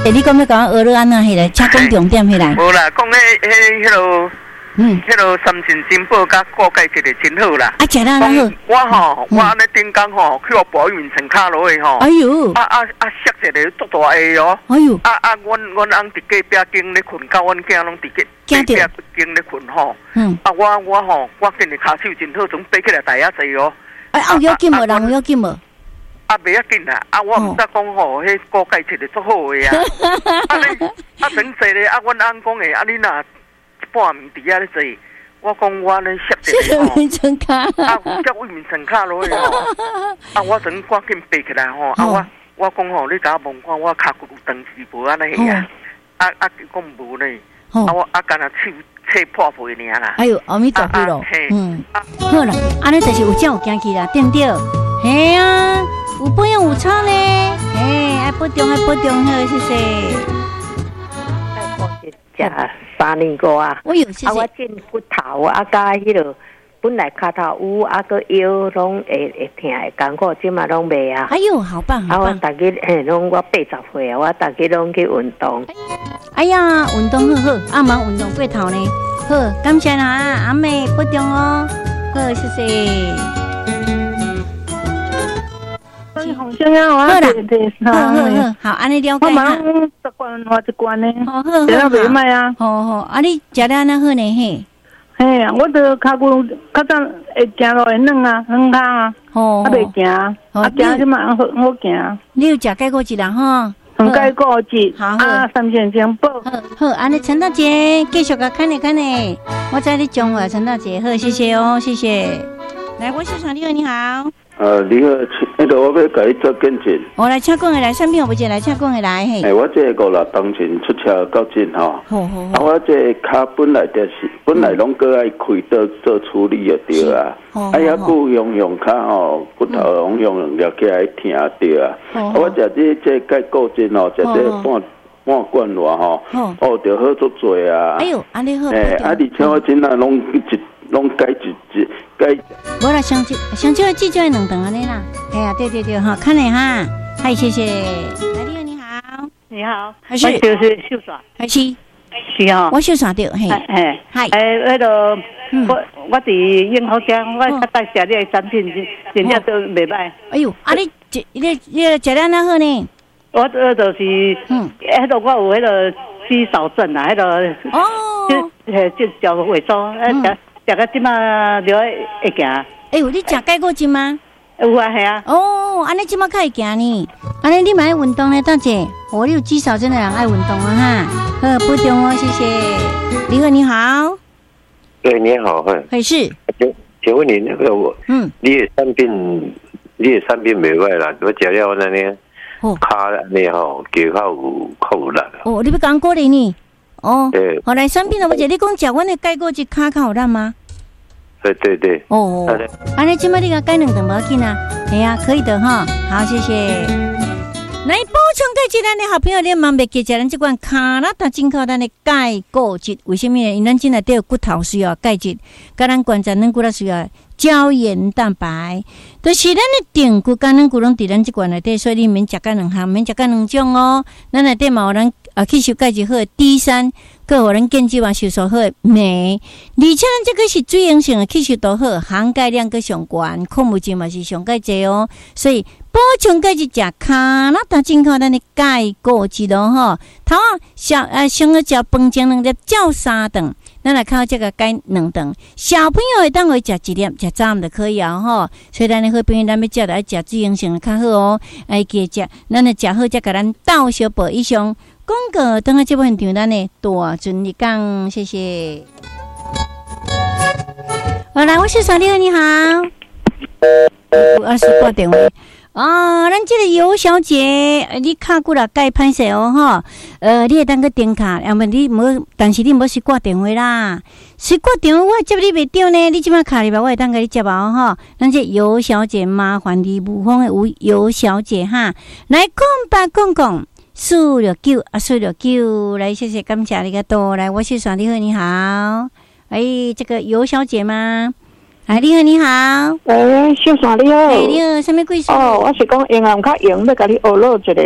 你讲要甲我学了安那迄个，请讲重点迄来。 无啦，讲迄落。迄落三全金宝甲锅盖一个真好啦。 啊，食了那好。 我安尼顶工吼，去我保运层卡落去吼。 哎呦！ 摔一个足大个哦。 哎呦！ 阮翁伫隔壁间咧困，甲阮囝拢伫隔壁间咧困吼。我吼，我今日骹手真好，总爬起来大仔济哦。 有要紧无？人有要紧无？ 袂要紧啦，我毋知讲吼，迄锅盖切得足好个啊。整济咧，阮翁讲诶，你若。半暝伫遐咧坐，我讲我咧摔一个吼，叫位面层卡落去吼，我整赶紧爬起来吼，我讲吼，你甲我问看我骹骨有长时无安尼啊？讲无呢，我干那切破皮尔啦。 哎呦，阿弥陀佛咯，好啦，安尼就是有正有惊气啦，对不对？嘿啊，有保养有操呢，爱保重好，谢谢。 食3年过啊！ 我有谢谢。 我剪骨头甲迄落本来骹头有个腰拢会疼会艰苦，即嘛拢袂啊。 哎呦，好棒！ 我逐日拢我80岁啊，我逐日拢去运动。 哎呀，运动好好，忙运动过头呢。好，感谢啦，阿妹保重哦。好，谢谢。 好像啊， 好啦，好，安尼了解。 我忙一罐换一罐呢， 好， 这样袂歹啊。 好，你食了安那好呢嘿？ 嘿啊，我着骹骨较早会行路会软啊，软脚啊，袂行，行即嘛好行。 你有食解果子啦吼？ 解果子， 好， 三全金宝。 好，安尼陈大姐继续甲看呢，我在你讲话，陈大姐好，谢谢哦，谢谢。来，我是你好，你好。 你好，那个我要甲你做见证。 我来请讲的来，产品有无？来请讲的来嘿。 我这个5、6当前出车到诊吼。好。我这脚本来拢搁爱开刀做处理就对啊。遐骨用脚吼，骨头用了起来疼对啊。我食这钙固醇吼，食这半罐偌吼，就好足多啊。 哎呦，安尼好。 而且我真啊拢改一改。 无啦，上少的记就会2顿安尼啦。哎呀，对哈，看你哈，嗨，谢谢。来，你好， 你好， 还是就是秀耍， 还是哦， 我秀耍掉嘿， 嗨，迄个我伫应福店，我较带食你的产品，真正都袂歹。 哎呦，你食了哪好呢？ 我就是迄个我有迄个肌少症啊，迄个就脚萎缩，食到即马就会行。 哎呦，你食解果子吗？ 有啊，系啊。 安尼即马较会行呢。安尼你嘛爱运动呢，大姐。你有肌少症的人爱运动啊哈。好，保重哦，谢谢。你好。 对，你好， 还是。 请问你那个你的产品袂歹啦，我食了那呢，骹呢吼，脚较有力。 你要讲鼓励你。 对。 好来，产品了，我姐，你讲食阮的解果子骹较有力吗？ 对。 安尼即摆你甲改2顿无要紧啊。系啊，可以的哈。好，谢谢。来补充钙质，咱的好朋友，你万袂记食咱这款卡拉达进口咱的钙固质，为什么呢？因咱真内底有骨头需要钙质，甲咱关节软骨头需要胶原蛋白，就是咱的定骨甲软骨拢伫咱这罐内底，所以你免食甲2项，免食甲2种哦。咱内底嘛有咱吸收钙质好的 D3，佮互咱健肌嘛吸收好的镁，而且咱这个是水溶性的，吸收度好，含钙量佮上悬，矿物质嘛是上钙济哦，所以。补充钙质食卡拉达进口咱的钙固质咯吼，头先要食饭前2粒，照3顿，咱来靠这个钙2顿。小朋友会当会食1粒，食早暗就可以啊吼。所以咱的好朋友，咱要食就爱食水溶性的较好哦。爱记食，咱来食好，再甲咱倒小补以上。广告等下这部现场，咱的大顺利讲，谢谢。好，来，我是小丽，你好。20挂电话。咱这个尤小姐，你卡骨啦，钙歹势哦吼。你会当去订卡，要么你无，但是你无是挂电话啦，是挂电话我接你袂到呢。你即马卡里边，我会当给你接哦吼。咱这尤小姐，麻烦你无风的尤小姐哈，来讲469来，谢谢感谢你个多来，我是耍你好，你好，这个尤小姐吗？你好， 秀爽你好， 你好，什么贵姓？ 我是讲英文较用，要甲你学落一个。